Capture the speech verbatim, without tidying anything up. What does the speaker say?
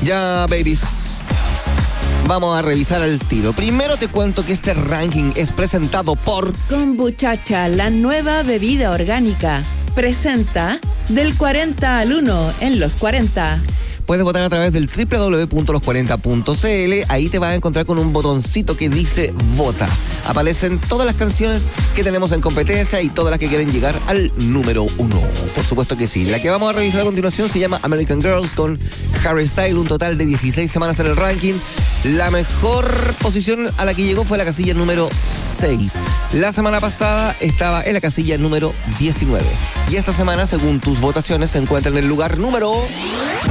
Ya, babies. Vamos a revisar al tiro. Primero te cuento que este ranking es presentado por Kombuchacha, la nueva bebida orgánica. Presenta del cuarenta al uno en los cuarenta. Puedes votar a través del doble u doble u doble u punto los cuarenta punto c l. Ahí te vas a encontrar con un botoncito que dice Vota. Aparecen todas las canciones que tenemos en competencia y todas las que quieren llegar al número uno. Por supuesto que sí. La que vamos a revisar a continuación se llama American Girls con Harry Styles. Un total de dieciséis semanas en el ranking. La mejor posición a la que llegó fue la casilla número seis. La semana pasada estaba en la casilla número diecinueve. Y esta semana, según tus votaciones, se encuentra en el lugar número